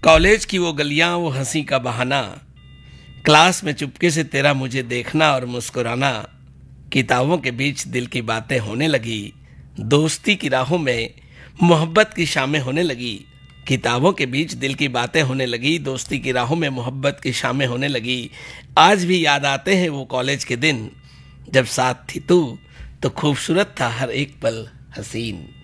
College की वो गलियां, वो हंसी का बहाना, क्लास में चुपके से तेरा मुझे देखना और मुस्कुराना, किताबों के बीच दिल की बातें होने लगी, दोस्ती की राहों में मोहब्बत की शामें होने लगी। किताबों के बीच दिल की बातें होने लगी, दोस्ती की राहों में मोहब्बत की शामें होने लगी। आज भी याद आते हैं वो कॉलेज के दिन, जब साथ थी तू तो खूबसूरत था हर एक पल हसीन।